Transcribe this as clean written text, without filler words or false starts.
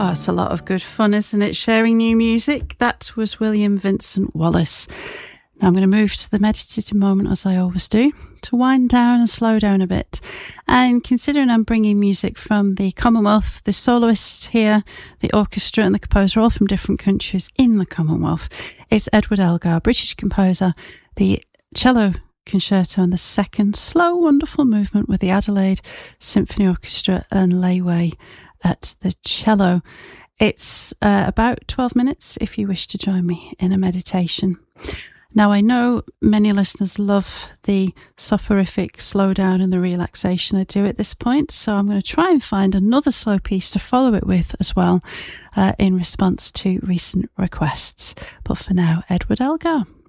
Oh, it's a lot of good fun, isn't it? Sharing new music. That was William Vincent Wallace. Now I'm going to move to the meditative moment, as I always do, to wind down and slow down a bit. And considering I'm bringing music from the Commonwealth, the soloist here, the orchestra and the composer, all from different countries in the Commonwealth, it's Edward Elgar, British composer, the cello concerto and the second slow, wonderful movement with the Adelaide Symphony Orchestra and Leyway at the cello. It's about 12 minutes if you wish to join me in a meditation. Now, I know many listeners love the soporific slowdown and the relaxation I do at this point, so I'm going to try and find another slow piece to follow it with as well in response to recent requests. But for now, Edward Elgar.